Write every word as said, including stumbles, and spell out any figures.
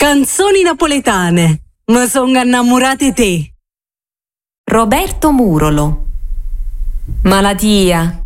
Canzoni napoletane. Mi sono innamorate te. Roberto Murolo. Malattia.